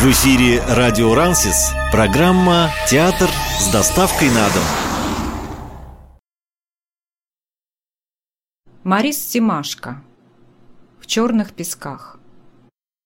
В эфире радио Рансис, программа «Театр с доставкой на дом». Марис Семашко. В черных песках.